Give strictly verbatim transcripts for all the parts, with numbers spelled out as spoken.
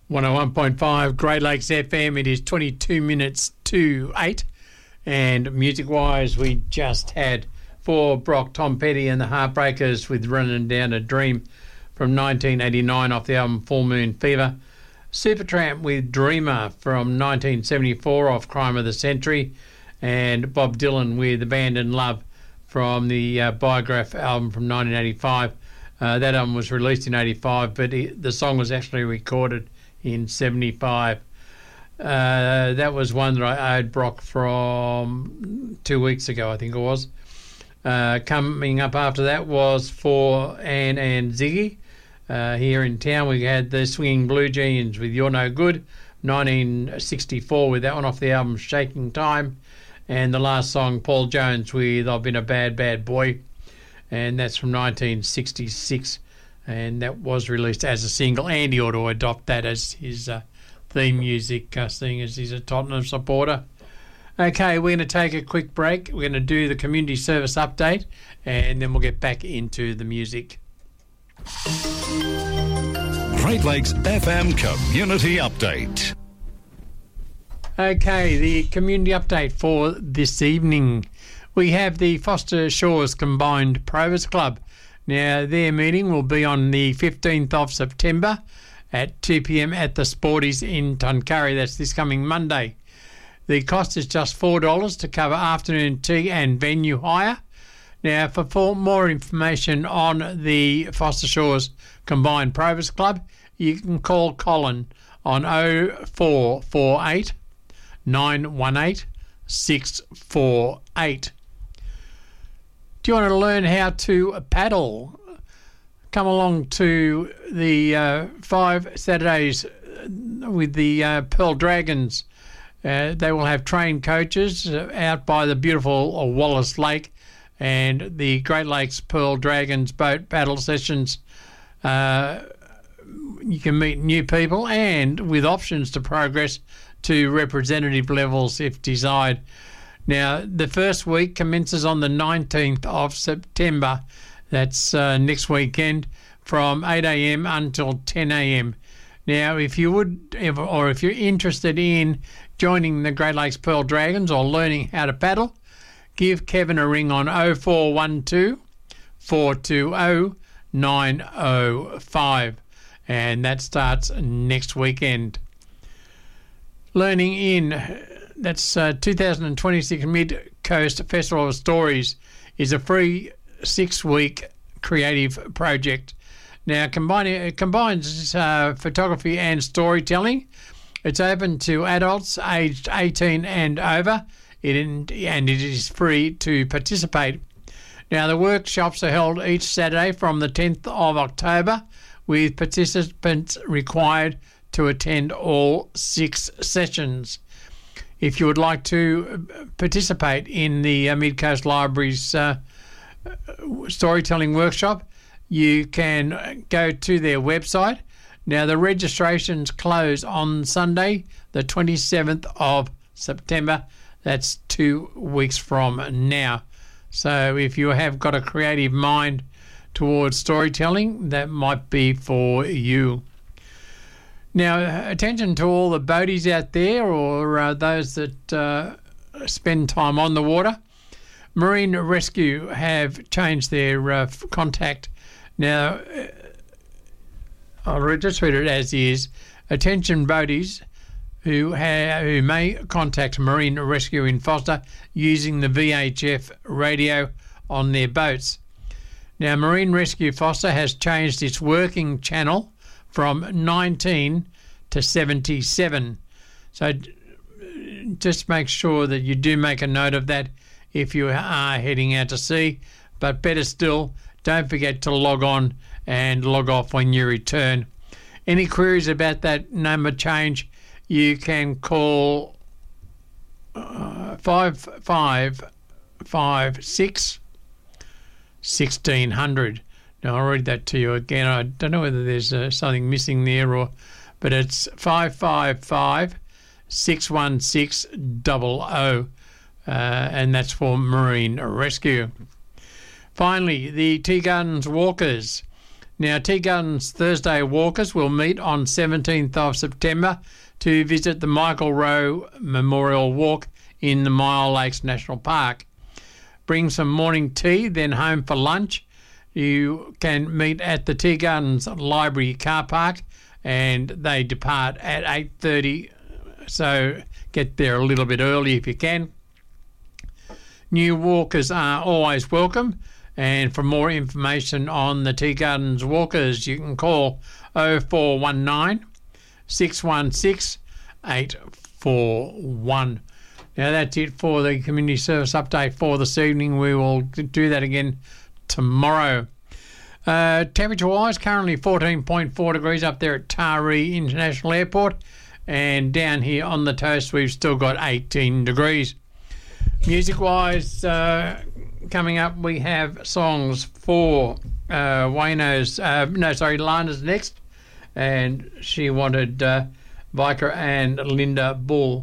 one oh one point five Great Lakes F M. It is twenty-two minutes to eight. And music-wise, we just had for Brock, Tom Petty and the Heartbreakers with Running Down a Dream from nineteen eighty-nine off the album Full Moon Fever. Supertramp with Dreamer from nineteen seventy-four off Crime of the Century. And Bob Dylan with Abandoned Love from the uh, Biograph album from nineteen eighty-five. Uh, that album was released in eighty-five, but it, the song was actually recorded in seventy-five. Uh, that was one that I owed Brock from two weeks ago, I think it was. Uh, coming up after that was for Anne and Ziggy. Uh, here in town we had the Swinging Blue Jeans with You're No Good, nineteen sixty-four, with that one off the album Shaking Time. And the last song, Paul Jones with I've Been a Bad, Bad Boy. And that's from nineteen sixty-six. And that was released as a single. Andy ought to adopt that as his uh, theme music, uh, seeing as he's a Tottenham supporter. Okay, we're going to take a quick break. We're going to do the community service update, and then we'll get back into the music. Great Lakes F M Community Update. Okay, the community update for this evening. We have the Foster Shores Combined Provers Club. Now, their meeting will be on the fifteenth of September at two p.m. at the Sporties in Tuncurry. That's this coming Monday. The cost is just four dollars to cover afternoon tea and venue hire. Now, for, for more information on the Foster Shores Combined Provers Club, you can call Colin on oh four four eight, nine one eight, six four eight. Do you want to learn how to paddle? Come along to the uh, five Saturdays with the uh, Pearl Dragons. Uh, they will have trained coaches out by the beautiful Wallace Lake, and the Great Lakes Pearl Dragons boat paddle sessions. Uh, you can meet new people and with options to progress to representative levels if desired. Now, the first week commences on the nineteenth of September. That's uh, next weekend from eight a.m. until ten a.m. Now, if you would, or if you're interested in joining the Great Lakes Pearl Dragons or learning how to paddle, give Kevin a ring on oh four one two, four two oh, nine oh five. And that starts next weekend. Learning in... That's uh, two thousand twenty-six Mid-Coast Festival of Stories is a free six-week creative project. Now, combining, it combines uh, photography and storytelling. It's open to adults aged eighteen and over, it, and it is free to participate. Now, the workshops are held each Saturday from the tenth of October, with participants required to attend all six sessions. If you would like to participate in the uh, Mid-Coast Library's uh, storytelling workshop, you can go to their website. Now, the registrations close on Sunday, the twenty-seventh of September. That's two weeks from now. So if you have got a creative mind towards storytelling, that might be for you. Now, attention to all the boaties out there, or uh, those that uh, spend time on the water. Marine Rescue have changed their uh, contact. Now, I'll just read it as is. Attention boaties who, ha- who may contact Marine Rescue in Foster using the V H F radio on their boats. Now, Marine Rescue Foster has changed its working channel from nineteen to seventy-seven. So just make sure that you do make a note of that if you are heading out to sea. But better still, don't forget to log on and log off when you return. Any queries about that number change, you can call uh, five five five six, one six hundred. Now, I'll read that to you again. I don't know whether there's uh, something missing there, or, but it's five five five, six one six zero zero, uh, and that's for Marine Rescue. Finally, the Tea Gardens Walkers. Now, Tea Gardens Thursday walkers will meet on seventeenth of September to visit the Michael Rowe Memorial Walk in the Myall Lakes National Park. Bring some morning tea, then home for lunch. You can meet at the Tea Gardens Library car park, and they depart at eight thirty, so get there a little bit early if you can. New walkers are always welcome, and for more information on the Tea Gardens walkers, you can call oh four one nine, six one six, eight four one. Now that's it for the community service update for this evening. We will do that again tomorrow. Uh, temperature-wise, currently fourteen point four degrees up there at Taree International Airport, and down here on the coast we've still got eighteen degrees. Music-wise, uh, coming up we have songs for uh, Wayno's, uh, no sorry, Lana's next, and she wanted uh, Vicar and Linda Bull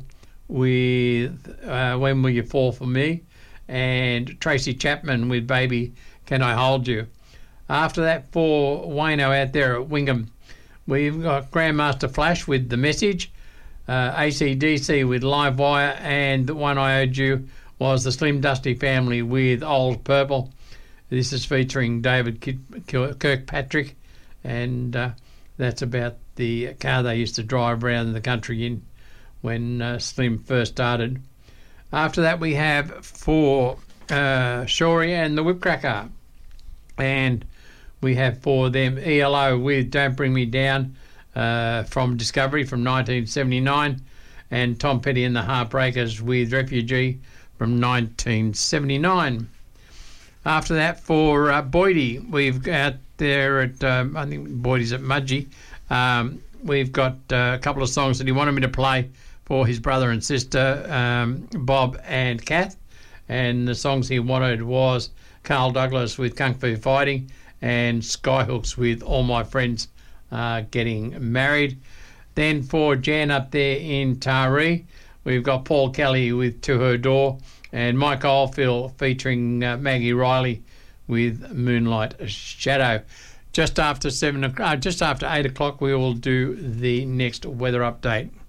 with uh, When Will You Fall For Me, and Tracy Chapman with Baby Can I Hold You. After that, for Wayno out there at Wingham, we've got Grandmaster Flash with The Message, uh, A C D C with Live Wire, and the one I owed you was the Slim Dusty Family with Old Purple. This is featuring David Kirkpatrick, and uh, that's about the car they used to drive around the country in when uh, Slim first started. After that, we have for uh, Shorey and the Whipcracker, and we have for them E L O with Don't Bring Me Down uh, from Discovery from nineteen seventy-nine, and Tom Petty and the Heartbreakers with Refugee from nineteen seventy-nine. After that, for uh, Boydie, we've got there at, um, I think Boydie's at Mudgee, um, we've got uh, a couple of songs that he wanted me to play for his brother and sister, um, Bob and Kath, and the songs he wanted was Carl Douglas with Kung Fu Fighting and Skyhooks with All My Friends uh, Getting Married. Then for Jan up there in Taree, we've got Paul Kelly with To Her Door, and Mike Oldfield featuring uh, Maggie Riley with Moonlight Shadow. Just after seven, uh, just after eight o'clock, we will do the next weather update.